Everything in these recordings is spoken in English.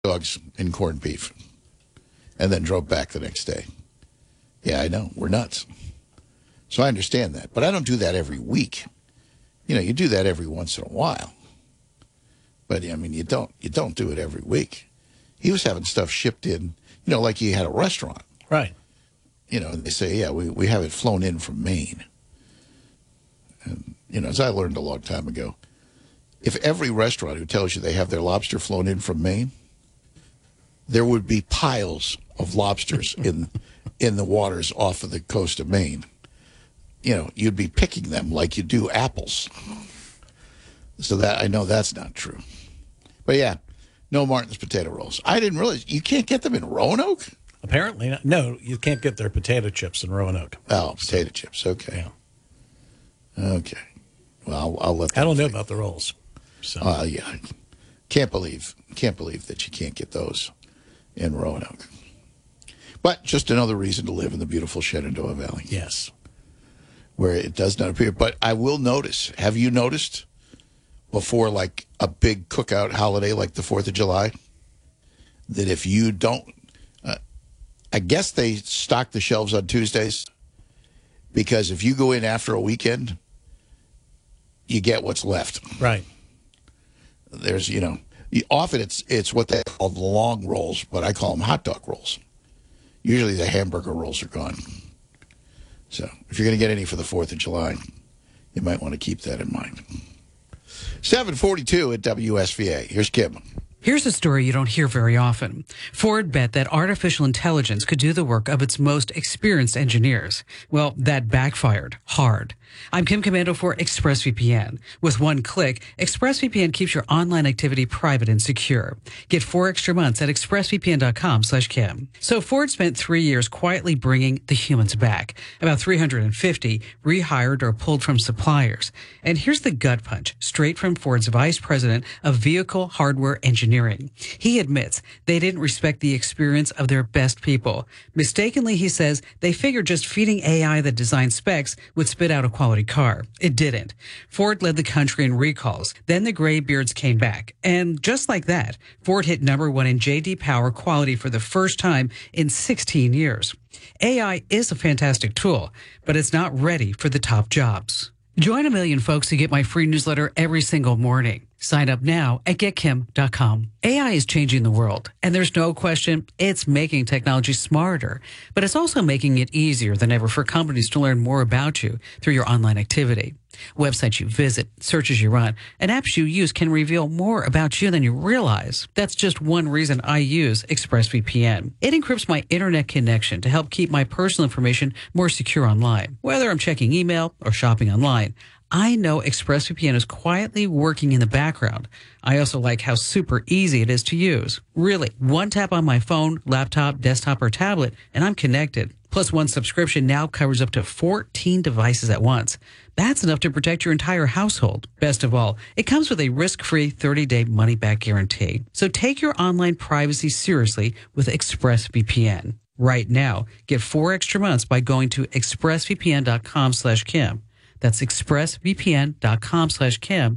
dogs and corned beef and then drove back the next day. Yeah, I know. We're nuts. So I understand that. But I don't do that every week. You know, you do that every once in a while. But, I mean, you don't do it every week. He was having stuff shipped in, you know, like he had a restaurant. Right. You know, and they say, yeah, we have it flown in from Maine. And, you know, as I learned a long time ago, if every restaurant who tells you they have their lobster flown in from Maine, there would be piles of lobsters in the waters off of the coast of Maine. You know, you'd be picking them like you do apples. So that I know that's not true. But yeah, no Martin's potato rolls. I didn't realize you can't get them in Roanoke? Apparently not. No, you can't get their potato chips in Roanoke. Oh, potato chips. Okay. Yeah. Okay. Well, I'll let them I don't know about the rolls. So. Yeah. Can't believe that you can't get those in Roanoke. But just another reason to live in the beautiful Shenandoah Valley. Yes. Where it does not appear. But I will notice, have you noticed before like a big cookout holiday like the 4th of July, that if you don't, I guess they stock the shelves on Tuesdays, because if you go in after a weekend, you get what's left. Right. There's, you know, often it's what they call the long rolls, but I call them hot dog rolls. Usually the hamburger rolls are gone. So if you're going to get any for the 4th of July, you might want to keep that in mind. 7:42 at WSVA. Here's Kim. Here's a story you don't hear very often. Ford bet that artificial intelligence could do the work of its most experienced engineers. Well, that backfired hard. I'm Kim Komando for ExpressVPN. With one click, ExpressVPN keeps your online activity private and secure. Get 4 extra months at expressvpn.com/Kim. So Ford spent 3 years quietly bringing the humans back. About 350 rehired or pulled from suppliers. And here's the gut punch, straight from Ford's vice president of vehicle hardware engineering. He admits they didn't respect the experience of their best people. Mistakenly, he says, they figured just feeding AI the design specs would spit out a quality car. It didn't. Ford led the country in recalls. Then the graybeards came back. And just like that, Ford hit #1 in J.D. Power quality for the first time in 16 years. AI is a fantastic tool, but it's not ready for the top jobs. Join 1 million folks who get my free newsletter every single morning. Sign up now at getkim.com. AI is changing the world, and there's no question it's making technology smarter, but it's also making it easier than ever for companies to learn more about you through your online activity. Websites you visit, searches you run, and apps you use can reveal more about you than you realize. That's just one reason I use ExpressVPN. It encrypts my internet connection to help keep my personal information more secure online. Whether I'm checking email or shopping online, I know ExpressVPN is quietly working in the background. I also like how super easy it is to use. Really, one tap on my phone, laptop, desktop, or tablet, and I'm connected. Plus, one subscription now covers up to 14 devices at once. That's enough to protect your entire household. Best of all, it comes with a risk-free 30-day money-back guarantee. So take your online privacy seriously with ExpressVPN. Right now, get 4 extra months by going to expressvpn.com/Kim. That's expressvpn.com/Kim,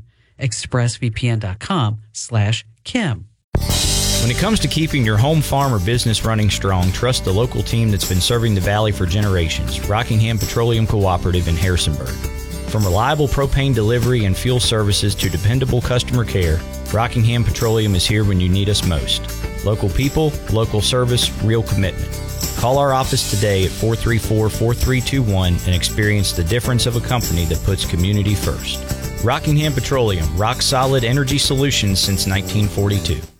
expressvpn.com/Kim. When it comes to keeping your home, farm, or business running strong, trust the local team that's been serving the Valley for generations, Rockingham Petroleum Cooperative in Harrisonburg. From reliable propane delivery and fuel services to dependable customer care, Rockingham Petroleum is here when you need us most. Local people, local service, real commitment. Call our office today at 434-4321 and experience the difference of a company that puts community first. Rockingham Petroleum, rock solid energy solutions since 1942.